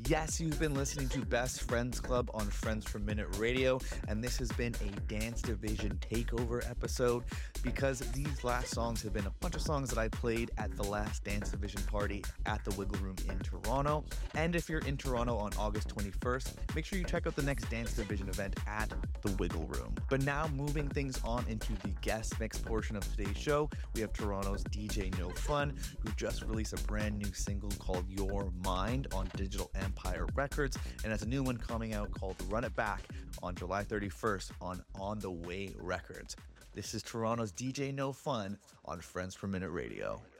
Yes, you've been listening to Best Friends Club on Friends per Minute Radio, and this has been a Dance Division takeover episode because these last songs have been a bunch of songs that I played at the last Dance Division party at the Wiggle Room in Toronto. And if you're in Toronto on August 21st, make sure you check out the next Dance Division event at the Wiggle Room. But now moving things on into the guest mix portion of today's show, we have Toronto's DJ No Fun, who just released a brand new single called Your Mind on Digital Empire Records, and has a new one coming out called Run It Back on July 31st on The Way Records. This is Toronto's DJ No Fun on Friends per Minute Radio.